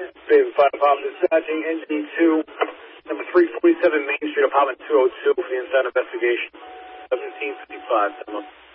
Baby 5 Pop dispatching engine 2, number 347 Main Street, apartment 202 for the inside investigation. 1755.